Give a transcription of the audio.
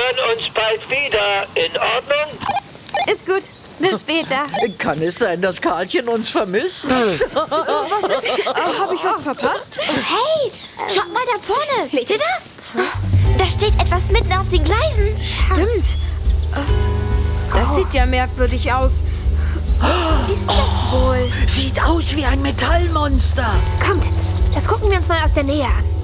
hören uns bald wieder. In Ordnung? Ist gut. Bis später. Kann es sein, dass Karlchen uns vermisst? Was ist? Habe ich was verpasst? Hey, schaut mal da vorne. Seht ihr das? Da steht etwas mitten auf den Gleisen. Stimmt. Das sieht ja merkwürdig aus. Was ist das wohl? Sieht aus wie ein Metallmonster. Kommt, das gucken wir uns mal aus der Nähe an.